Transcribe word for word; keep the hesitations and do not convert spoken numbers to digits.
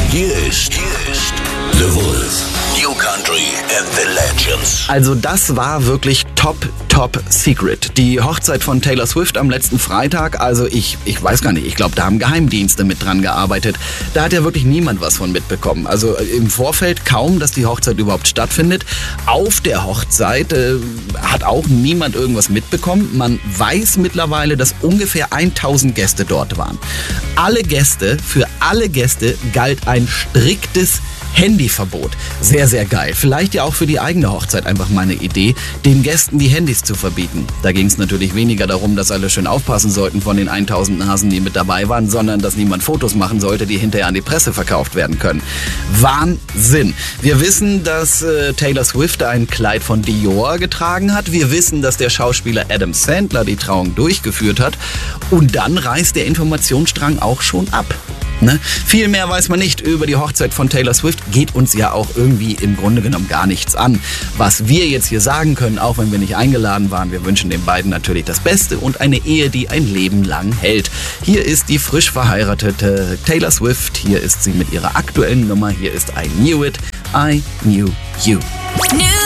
Hier ist, hier ist The Wolf. New Country and the Legends. Also das war wirklich top, top secret. Die Hochzeit von Taylor Swift am letzten Freitag, also ich, ich weiß gar nicht, ich glaube, da haben Geheimdienste mit dran gearbeitet. Da hat ja wirklich niemand was von mitbekommen. Also im Vorfeld kaum, dass die Hochzeit überhaupt stattfindet. Auf der Hochzeit äh, hat auch niemand irgendwas mitbekommen. Man weiß mittlerweile, dass ungefähr tausend Gäste dort waren. Alle Gäste, für alle Gäste galt ein striktes Handyverbot. Sehr, sehr geil. Vielleicht ja auch für die eigene Hochzeit einfach mal eine Idee, den Gästen die Handys zu verbieten. Da ging es natürlich weniger darum, dass alle schön aufpassen sollten von den tausend Nasen, die mit dabei waren, sondern dass niemand Fotos machen sollte, die hinterher an die Presse verkauft werden können. Wahnsinn. Wir wissen, dass äh, Taylor Swift ein Kleid von Dior getragen hat. Wir wissen, dass der Schauspieler Adam Sandler die Trauung durchgeführt hat. Und dann reißt der Informationsstrang auch schon ab. Ne? Viel mehr weiß man nicht über die Hochzeit von Taylor Swift, geht uns ja auch irgendwie im Grunde genommen gar nichts an. Was wir jetzt hier sagen können, auch wenn wir nicht eingeladen waren, wir wünschen den beiden natürlich das Beste und eine Ehe, die ein Leben lang hält. Hier ist die frisch verheiratete Taylor Swift, hier ist sie mit ihrer aktuellen Nummer, hier ist I Knew It, I Knew You. New